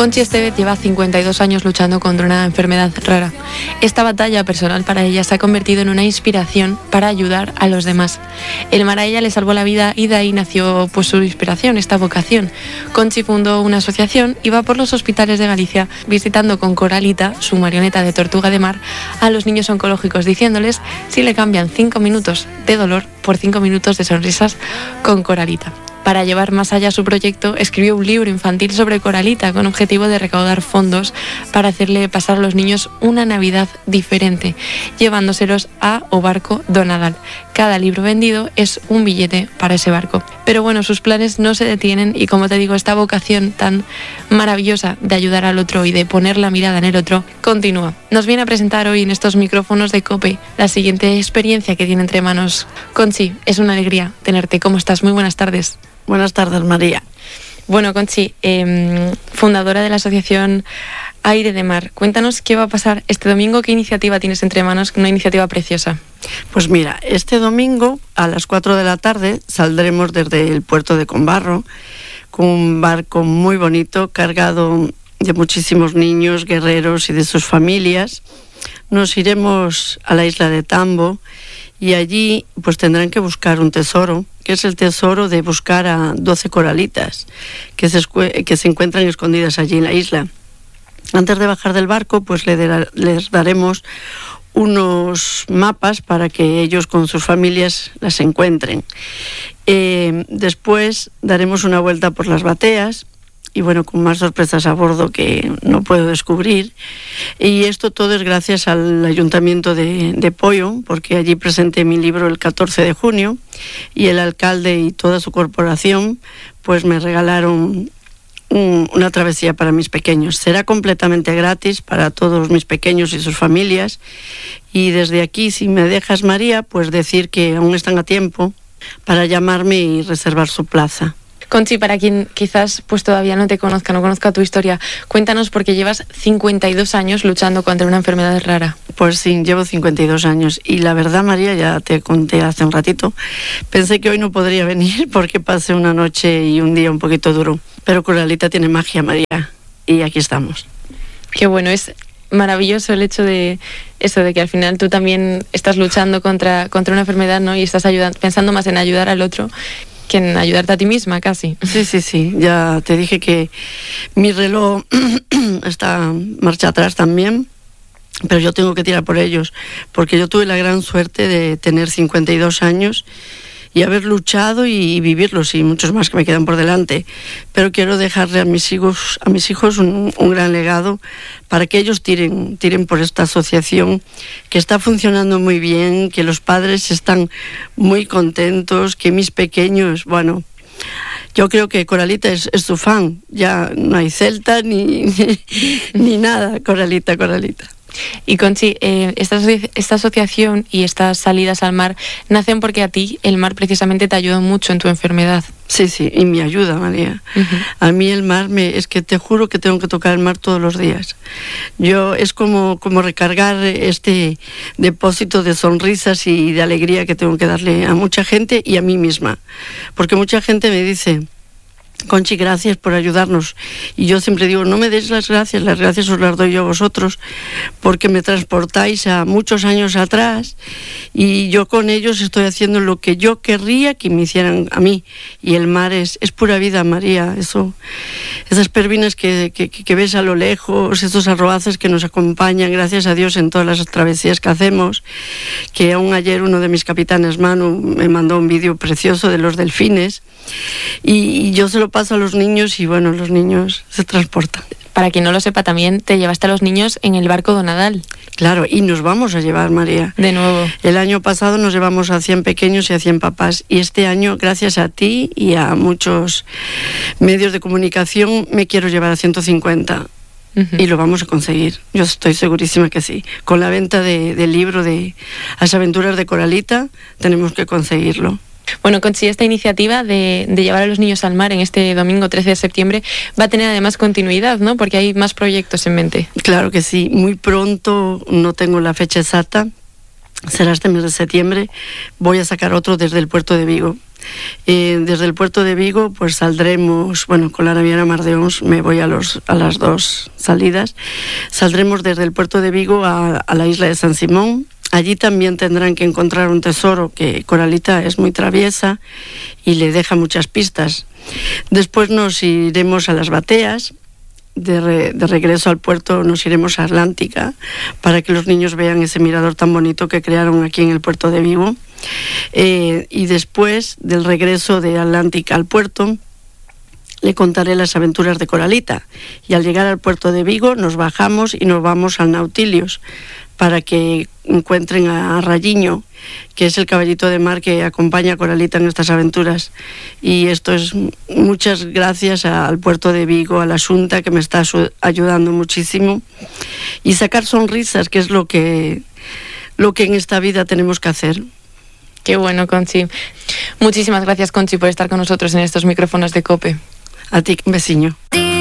Conchi Estevez lleva 52 años luchando contra una enfermedad rara. Esta batalla personal para ella se ha convertido en una inspiración para ayudar a los demás. El mar a ella le salvó la vida y de ahí nació su inspiración, esta vocación. Conchi fundó una asociación y va por los hospitales de Galicia visitando con Coralita, su marioneta de tortuga de mar, a los niños oncológicos, diciéndoles si le cambian 5 minutos de dolor por 5 minutos de sonrisas con Coralita. Para llevar más allá su proyecto, escribió un libro infantil sobre Coralita con objetivo de recaudar fondos para hacerle pasar a los niños una Navidad diferente, llevándoselos a O Barco do Nadal. Cada libro vendido es un billete para ese barco. Pero bueno, sus planes no se detienen y, como te digo, esta vocación tan maravillosa de ayudar al otro y de poner la mirada en el otro continúa. Nos viene a presentar hoy en estos micrófonos de COPE la siguiente experiencia que tiene entre manos. Conchi, es una alegría tenerte. ¿Cómo estás? Muy buenas tardes. Buenas tardes, María. Bueno, Conchi, fundadora de la asociación Aire de Mar, cuéntanos qué va a pasar este domingo, qué iniciativa tienes entre manos, una iniciativa preciosa. Pues mira, este domingo a las 4 de la tarde saldremos desde el puerto de Combarro con un barco muy bonito cargado de muchísimos niños, guerreros y de sus familias. Nos iremos a la isla de Tambo y allí pues tendrán que buscar un tesoro, que es el tesoro de buscar a 12 coralitas que se encuentran escondidas allí en la isla. Antes de bajar del barco, pues les daremos unos mapas para que ellos con sus familias las encuentren. Después daremos una vuelta por las bateas y bueno, con más sorpresas a bordo que no puedo descubrir. Y esto todo es gracias al Ayuntamiento de Poio, porque allí presenté mi libro el 14 de junio y el alcalde y toda su corporación pues me regalaron una travesía para mis pequeños. Será completamente gratis para todos mis pequeños y sus familias. Y desde aquí, si me dejas, María, pues decir que aún están a tiempo para llamarme y reservar su plaza. Conchi, para quien quizás todavía no te conozca, no conozca tu historia, cuéntanos, porque llevas 52 años luchando contra una enfermedad rara. Pues sí, llevo 52 años y la verdad, María, ya te conté hace un ratito, pensé que hoy no podría venir porque pasé una noche y un día un poquito duro, pero Coralita tiene magia, María, y aquí estamos. Qué bueno, es maravilloso el hecho de eso, de que al final tú también estás luchando contra una enfermedad, ¿no? Y estás pensando más en ayudar al otro que en ayudarte a ti misma, casi. Sí, ya te dije que mi reloj está marcha atrás también, pero yo tengo que tirar por ellos, porque yo tuve la gran suerte de tener 52 años y haber luchado y vivirlos, y muchos más que me quedan por delante, pero quiero dejarle a mis hijos un gran legado para que ellos tiren por esta asociación que está funcionando muy bien, que los padres están muy contentos, que mis pequeños, bueno, yo creo que Coralita es su fan, ya no hay celta ni nada, Coralita. Y Conchi, esta asociación y estas salidas al mar nacen porque a ti el mar precisamente te ayudó mucho en tu enfermedad. Sí, y me ayuda, María. Uh-huh. A mí el mar, es que te juro que tengo que tocar el mar todos los días. Es como recargar este depósito de sonrisas y de alegría que tengo que darle a mucha gente y a mí misma. Porque mucha gente me dice: Conchi, gracias por ayudarnos. Y yo siempre digo, no me des las gracias os las doy yo a vosotros, porque me transportáis a muchos años atrás y yo con ellos estoy haciendo lo que yo querría que me hicieran a mí. Y el mar es pura vida, María. Esas pervinas que ves a lo lejos, estos arroaces que nos acompañan, gracias a Dios, en todas las travesías que hacemos, que aún ayer uno de mis capitanes, Manu, me mandó un vídeo precioso de los delfines y yo se lo paso a los niños y bueno, los niños se transportan. Para quien no lo sepa, también te llevaste a los niños en el barco do Nadal. Claro, y nos vamos a llevar, María. De nuevo. El año pasado nos llevamos a 100 pequeños y a 100 papás. Y este año, gracias a ti y a muchos medios de comunicación, me quiero llevar a 150. Uh-huh. Y lo vamos a conseguir. Yo estoy segurísima que sí. Con la venta del libro de Las aventuras de Coralita, tenemos que conseguirlo. Bueno, Conchi, esta iniciativa de llevar a los niños al mar en este domingo 13 de septiembre va a tener además continuidad, ¿no? Porque hay más proyectos en mente. Claro que sí. Muy pronto, no tengo la fecha exacta, será este mes de septiembre, voy a sacar otro desde el puerto de Vigo. Desde el puerto de Vigo pues saldremos, bueno, con la naviera Mar de Ons me voy a las 2 salidas. Saldremos desde el puerto de Vigo a la isla de San Simón. Allí también tendrán que encontrar un tesoro, que Coralita es muy traviesa y le deja muchas pistas. Después nos iremos a las Bateas. De regreso al puerto nos iremos a Atlántica para que los niños vean ese mirador tan bonito que crearon aquí en el puerto de Vigo. Y después del regreso de Atlántica al puerto, le contaré las aventuras de Coralita. Y al llegar al puerto de Vigo nos bajamos y nos vamos al Nautilius para que encuentren a Rayiño, que es el caballito de mar que acompaña a Coralita en estas aventuras. Y esto es muchas gracias al puerto de Vigo, a la Xunta, que me está ayudando muchísimo. Y sacar sonrisas, que es lo que en esta vida tenemos que hacer. Qué bueno, Conchi. Muchísimas gracias, Conchi, por estar con nosotros en estos micrófonos de COPE. A ti, vecino.